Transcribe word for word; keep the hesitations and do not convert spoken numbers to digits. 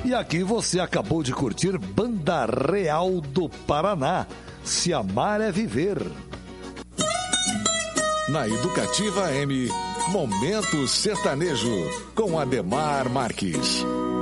E aqui você acabou de curtir Banda Real do Paraná, Se Amar é Viver. Na Educativa M, Momento Sertanejo, com Ademar Marques.